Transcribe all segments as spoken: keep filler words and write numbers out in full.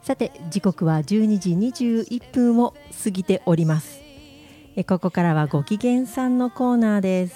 さて時刻はじゅうにじにじゅういっぷんを過ぎております。えここからはご機嫌さんのコーナーです。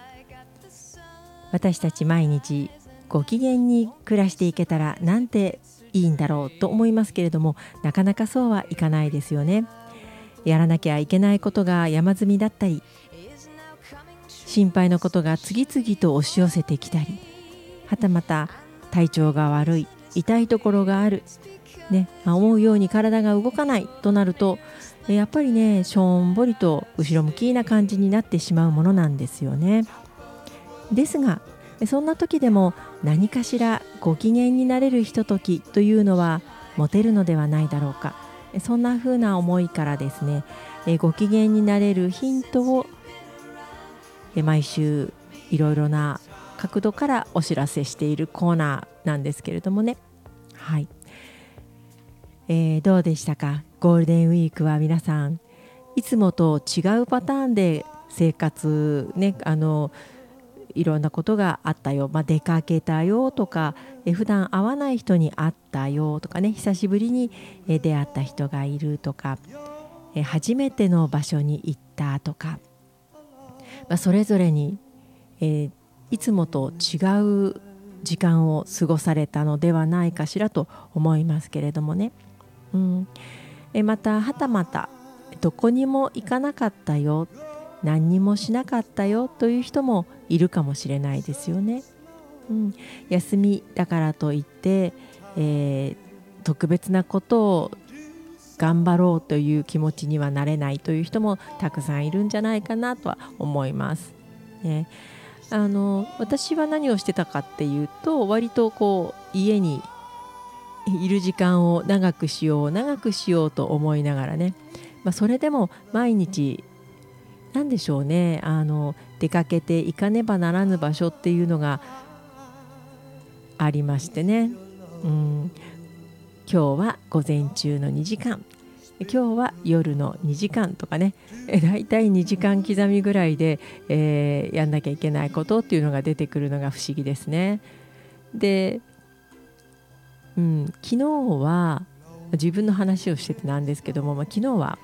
私たち毎日ご機嫌に暮らしていけたらなんていいんだろうと思いますけれども、なかなかそうはいかないですよね。やらなきゃいけないことが山積みだったり、心配なことが次々と押し寄せてきたり、はたまた体調が悪い、痛いところがある、ね、思うように体が動かないとなると、やっぱりねしょんぼりと後ろ向きな感じになってしまうものなんですよね。ですがそんな時でも何かしらご機嫌になれるひとときというのは持てるのではないだろうか。そんな風な思いからですね、ご機嫌になれるヒントを毎週いろいろな角度からお知らせしているコーナーなんですけれどもね。はい、えー、どうでしたか。ゴールデンウィークは皆さんいつもと違うパターンで生活ね、あのいろんなことがあったよ、まあ、出かけたよとか、え普段会わない人に会ったよとかね、久しぶりにえ出会った人がいるとか、え初めての場所に行ったとか、まあ、それぞれに、えー、いつもと違う時間を過ごされたのではないかしらと思いますけれどもね。うん、えまたはたまたどこにも行かなかったよ、何にもしなかったよという人もいるかもしれないですよね。うん、休みだからといって、えー、特別なことを頑張ろうという気持ちにはなれないという人もたくさんいるんじゃないかなとは思います、ね。あの私は何をしてたかっていうと、割とこう家にいる時間を長くしよう長くしようと思いながらね、まあ、それでも毎日なんでしょうね、あの出かけていかねばならぬ場所っていうのがありましてね。うん、今日は午前中のにじかん、今日は夜のにじかんとかね、えだいたいにじかん刻みぐらいで、えー、やんなきゃいけないことっていうのが出てくるのが不思議ですね。で、うん、昨日は自分の話をしててなんですけども、まあ、昨日は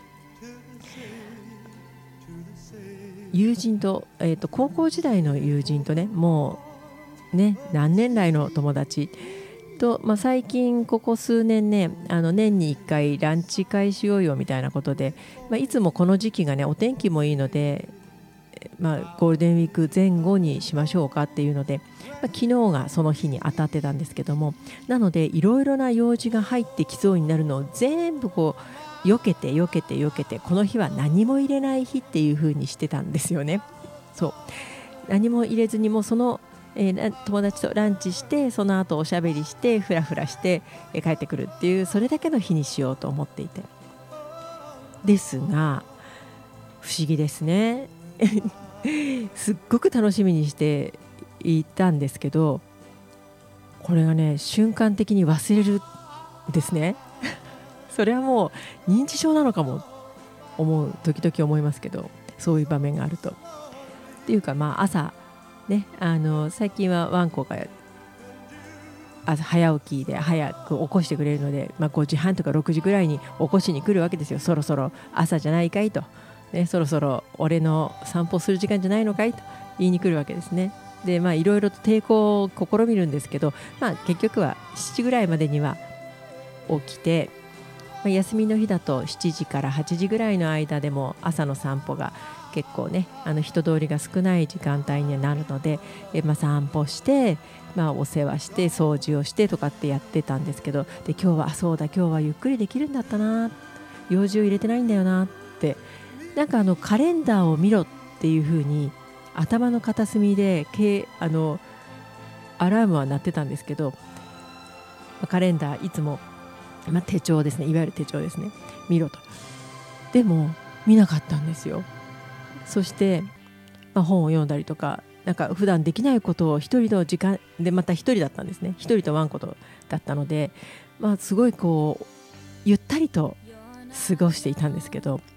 友人と、えーと、高校時代の友人とね、もうね何年来の友達と、まあ、最近ここ数年ね、あの年にいっかいランチ会しようよみたいなことで、まあ、いつもこの時期がねお天気もいいので、まあ、ゴールデンウィーク前後にしましょうかっていうので、まあ、昨日がその日に当たってたんですけども、なのでいろいろな用事が入ってきそうになるのを全部こう避けて避けて避けて、この日は何も入れない日っていう風にしてたんですよね。そう、何も入れずにもうその、えー、友達とランチして、その後おしゃべりしてフラフラして、えー、帰ってくるっていう、それだけの日にしようと思っていて、ですが不思議ですねすっごく楽しみにしていたんですけど、これがね瞬間的に忘れるんですねそれはもう認知症なのかも思う時々思いますけど、そういう場面があると。っていうか、まあ朝ね、あの最近はワンコが朝早起きで早く起こしてくれるので、まあ、ごじはんとかろくじぐらいに起こしに来るわけですよ。そろそろ朝じゃないかいと、ね、そろそろ俺の散歩する時間じゃないのかいと言いに来るわけですね。で、まあいろいろと抵抗を試みるんですけど、まあ、結局はしちじぐらいまでには起きて、まあ、休みの日だとしちじからはちじぐらいの間でも朝の散歩が結構ね、あの人通りが少ない時間帯になるので、え、まあ、散歩して、まあ、お世話して掃除をしてとかってやってたんですけど、で今日はそうだ今日はゆっくりできるんだったな、用事を入れてないんだよなって、なんかあのカレンダーを見ろっていう風に頭の片隅であのアラームは鳴ってたんですけど、カレンダーいつも、まあ、手帳ですね、いわゆる手帳ですね、見ろと。でも見なかったんですよ。そして、まあ、本を読んだりとか、なんか普段できないことを一人の時間で、また一人だったんですね。一人とワンコとだったので、まあ、すごいこうゆったりと過ごしていたんですけど、